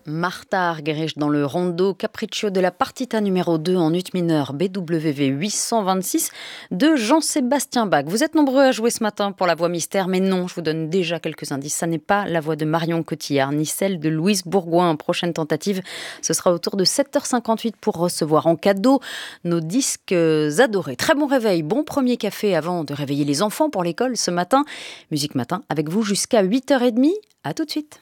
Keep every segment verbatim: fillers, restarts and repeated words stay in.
Martha Argerich dans le rondo Capriccio de la partita numéro deux en ut mineur B W V huit cent vingt-six de Jean-Sébastien Bach. Vous êtes nombreux à jouer ce matin pour la voix mystère, mais non, je vous donne déjà quelques indices. Ça n'est pas la voix de Marion Cotillard, ni celle de Louise Bourgoin. Prochaine tentative, ce sera autour de sept heures cinquante-huit pour recevoir en cadeau nos disques adorés. Très bon réveil, bon premier café avant de réveiller les enfants pour l'école ce matin. Musique Matin avec vous jusqu'à huit heures trente. À tout de suite.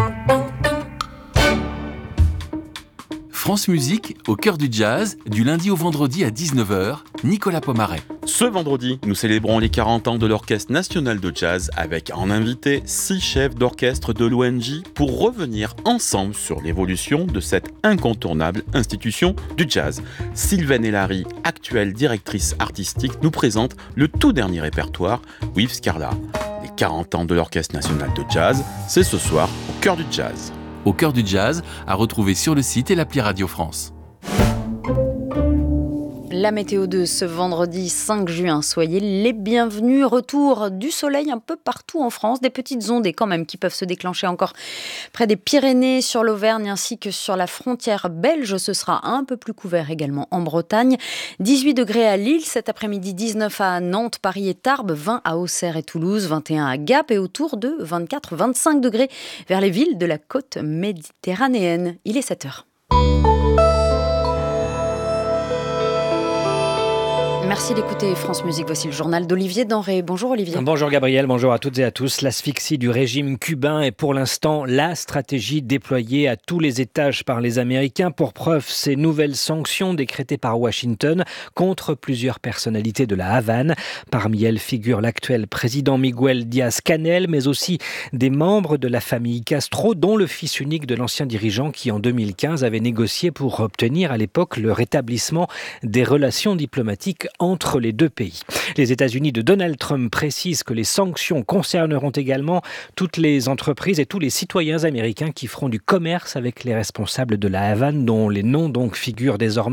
France Musique, au cœur du jazz, du lundi au vendredi à dix-neuf heures, Nicolas Pomaret. Ce vendredi, nous célébrons les quarante ans de l'Orchestre National de Jazz avec en invité six chefs d'orchestre de l'O N J pour revenir ensemble sur l'évolution de cette incontournable institution du jazz. Sylvaine Elary, actuelle directrice artistique, nous présente le tout dernier répertoire, With Scarla. Les quarante ans de l'Orchestre National de Jazz, c'est ce soir au cœur du jazz. Au cœur du jazz, à retrouver sur le site et l'appli Radio France. La météo de ce vendredi cinq juin, soyez les bienvenus. Retour du soleil un peu partout en France, des petites ondées quand même qui peuvent se déclencher encore près des Pyrénées, sur l'Auvergne ainsi que sur la frontière belge. Ce sera un peu plus couvert également en Bretagne. dix-huit degrés à Lille cet après-midi, dix-neuf à Nantes, Paris et Tarbes, vingt à Auxerre et Toulouse, vingt et un à Gap et autour de vingt-quatre à vingt-cinq degrés vers les villes de la côte méditerranéenne. Il est sept heures. Merci d'écouter France Musique. Voici le journal d'Olivier Denré. Bonjour Olivier. Bonjour Gabriel, bonjour à toutes et à tous. L'asphyxie du régime cubain est pour l'instant la stratégie déployée à tous les étages par les Américains. Pour preuve, ces nouvelles sanctions décrétées par Washington contre plusieurs personnalités de la Havane. Parmi elles figure l'actuel président Miguel Díaz-Canel, mais aussi des membres de la famille Castro, dont le fils unique de l'ancien dirigeant qui en deux mille quinze avait négocié pour obtenir à l'époque le rétablissement des relations diplomatiques entre les deux pays. Les États-Unis de Donald Trump précisent que les sanctions concerneront également toutes les entreprises et tous les citoyens américains qui feront du commerce avec les responsables de la Havane, dont les noms donc figurent désormais